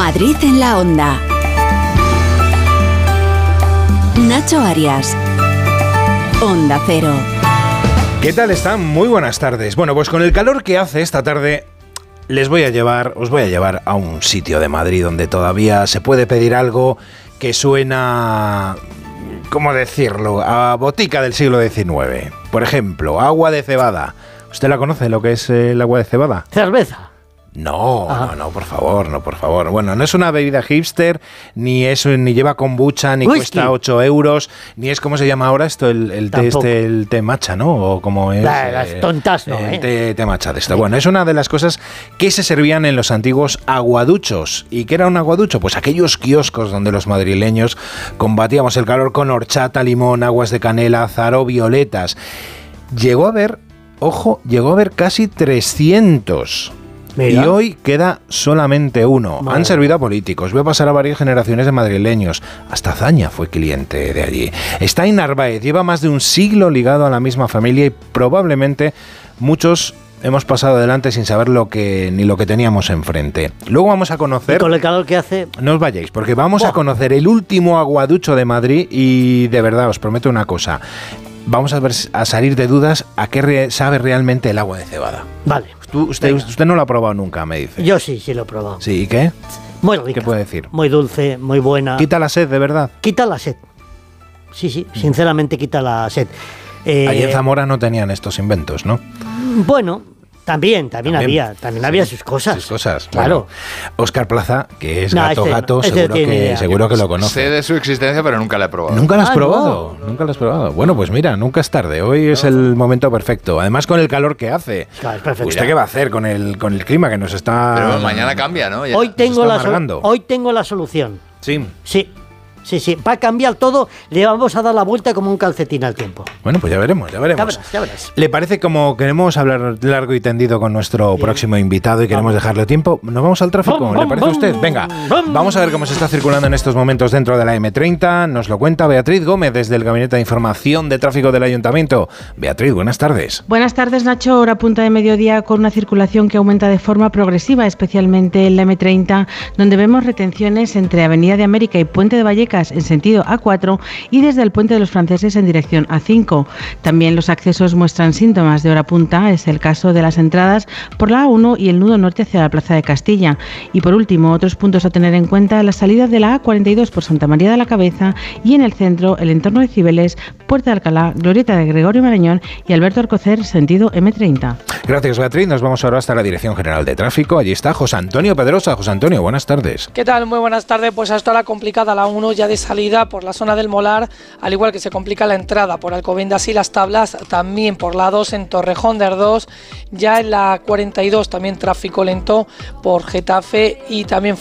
Madrid en la Onda. Nacho Arias. Onda Cero. ¿Qué tal están? Muy buenas tardes. Bueno, pues con el calor que hace esta tarde, os voy a llevar a un sitio de Madrid donde todavía se puede pedir algo que suena, ¿cómo decirlo?, a botica del siglo XIX. Por ejemplo, agua de cebada. ¿Usted la conoce, lo que es el agua de cebada? Cerveza. No, por favor. Bueno, no es una bebida hipster, ni lleva kombucha, ni whisky. Cuesta 8 euros, ni es, ¿cómo se llama ahora esto? El té matcha, ¿no? O como es... Las tontas, ¿no? Té matcha de esto. Bueno, es una de las cosas que se servían en los antiguos aguaduchos. ¿Y qué era un aguaducho? Pues aquellos kioscos donde los madrileños combatíamos el calor con horchata, limón, aguas de canela, azahar, violetas. Llegó a haber casi 300. Mira. Y hoy queda solamente uno. Madre. Han servido a políticos, voy a pasar a varias generaciones de madrileños. Hasta Zaña fue cliente de allí. Está en Narváez, lleva más de un siglo ligado a la misma familia y probablemente muchos hemos pasado adelante sin saber lo que teníamos enfrente. Luego vamos a conocer... Y con el calor que hace... No os vayáis, porque vamos a conocer el último aguaducho de Madrid y de verdad os prometo una cosa. Vamos a salir de dudas a qué sabe realmente el agua de cebada. Vale. Usted no lo ha probado nunca, me dice. Yo sí lo he probado. ¿Sí? ¿Y qué? Muy rica. ¿Qué puede decir? Muy dulce, muy buena. ¿Quita la sed, de verdad? Quita la sed. Sí, sinceramente quita la sed. Allí en Zamora no tenían estos inventos, ¿no? Bueno, también había sus cosas. Sus cosas, claro. Bueno, Óscar Plaza, que es gato, seguro que lo conoce. Sé de su existencia, pero nunca la he probado. ¿Nunca la has probado? No. Nunca la has probado. Bueno, pues mira, nunca es tarde. Hoy es el momento perfecto. Además, con el calor que hace. Claro, es perfecto. ¿Usted qué va a hacer con el clima que nos está... Pero mañana cambia, ¿no? Ya. Hoy tengo la solución. Sí. Sí. Para cambiar todo, le vamos a dar la vuelta como un calcetín al tiempo. Bueno, pues ya veremos. Ya verás. ¿Le parece, como queremos hablar largo y tendido con nuestro próximo invitado y queremos dejarle tiempo, nos vamos al tráfico? ¿Le parece a usted? Venga, vamos a ver cómo se está circulando en estos momentos dentro de la M30. Nos lo cuenta Beatriz Gómez desde el Gabinete de Información de Tráfico del Ayuntamiento. Beatriz, buenas tardes. Buenas tardes, Nacho. Hora punta de mediodía con una circulación que aumenta de forma progresiva, especialmente en la M30, donde vemos retenciones entre Avenida de América y Puente de Vallecas en sentido A4 y desde el Puente de los Franceses en dirección A5. También los accesos muestran síntomas de hora punta, es el caso de las entradas por la A1 y el nudo norte hacia la Plaza de Castilla. Y por último, otros puntos a tener en cuenta: la salida de la A42 por Santa María de la Cabeza y en el centro el entorno de Cibeles, Puerta de Alcalá, Glorieta de Gregorio Marañón y Alberto Alcocer, sentido M30. Gracias, Beatriz. Nos vamos ahora hasta la Dirección General de Tráfico. Allí está José Antonio Pedrosa. José Antonio, buenas tardes. ¿Qué tal? Muy buenas tardes. Pues hasta ahora complicada la 1 ya de salida por la zona del Molar, al igual que se complica la entrada por Alcobendas y Las Tablas, también por la 2 en Torrejón de Ardós, ya en la 42 también tráfico lento por Getafe y también